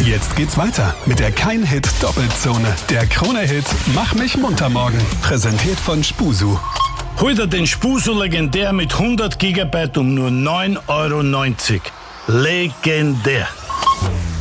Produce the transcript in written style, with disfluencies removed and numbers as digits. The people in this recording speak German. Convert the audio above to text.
Jetzt geht's weiter mit der Kein-Hit-Doppelzone. Der Krone-Hit Mach mich munter morgen. Präsentiert von Spusu. Hol dir den Spusu Legendär mit 100 GB um nur 9,90 €. Legendär.